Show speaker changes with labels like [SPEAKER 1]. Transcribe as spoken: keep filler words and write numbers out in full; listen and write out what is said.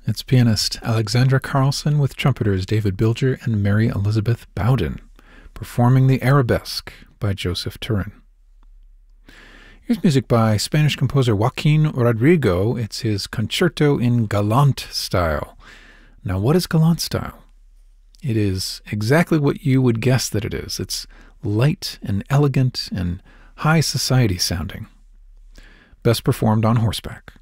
[SPEAKER 1] It's pianist Alexandra Carlson with trumpeters David Bilger and Mary Elizabeth Bowden, performing the Arabesque by Joseph Turin. Here's music by Spanish composer Joaquin Rodrigo. It's his concerto in Galant style. Now, what is Galant style? It is exactly what you would guess that it is. It's light and elegant and high society sounding. Best performed on horseback.